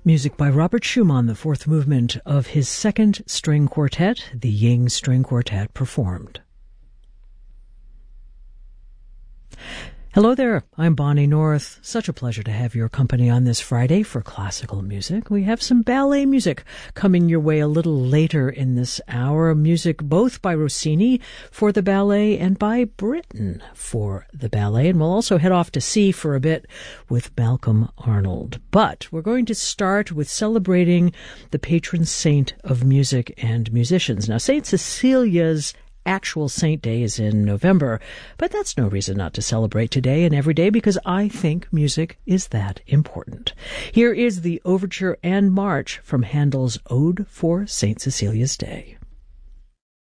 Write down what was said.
Music by Robert Schumann, the fourth movement of his second string quartet, the Ying String Quartet, performed. Hello there, I'm Bonnie North. Such a pleasure to have your company on this Friday for classical music. We have some ballet music coming your way a little later in this hour. Music both by Rossini for the ballet and by Britten for the ballet. And we'll also head off to sea for a bit with Malcolm Arnold. But we're going to start with celebrating the patron saint of music and musicians. Now, St. Cecilia's actual saint day is in November, but that's no reason not to celebrate today and every day, because I think music is that important. Here is the overture and march from Handel's Ode for St. Cecilia's Day.